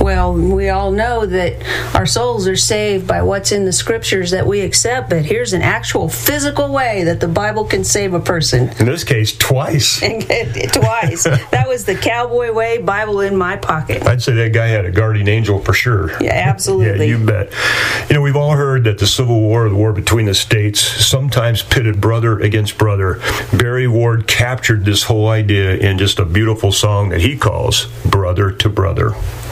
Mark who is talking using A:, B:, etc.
A: Well, we all know that our souls are saved by what's in the scriptures that we accept, but here's an actual physical way that the Bible can save a person.
B: In this case, twice.
A: Twice. That was the cowboy way, Bible in my pocket.
B: I'd say that guy had a guardian angel for sure.
A: Yeah, absolutely.
B: Yeah, you bet. We've all heard that the Civil War, the war between the states, sometimes pitted brother against brother. Barry Ward captured this whole idea in just a beautiful song that he calls Brother to Brother.